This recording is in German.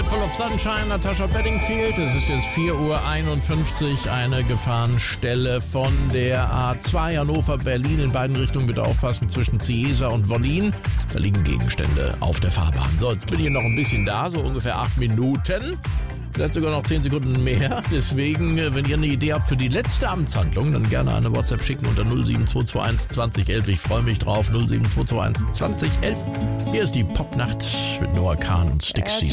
Full of Sunshine, Natasha Bedingfield. Es ist jetzt 4:51 Uhr, eine Gefahrenstelle von der A2 Hannover-Berlin. In beiden Richtungen bitte aufpassen, zwischen Ciesa und Wollin. Da liegen Gegenstände auf der Fahrbahn. So, jetzt bin ich noch ein bisschen da, so ungefähr 8 Minuten. Vielleicht sogar noch 10 Sekunden mehr. Deswegen, wenn ihr eine Idee habt für die letzte Amtshandlung, dann gerne eine WhatsApp schicken unter 07221 2011. Ich freue mich drauf. 07221 2011. Hier ist die Popnacht mit Noah Kahn und Stixi.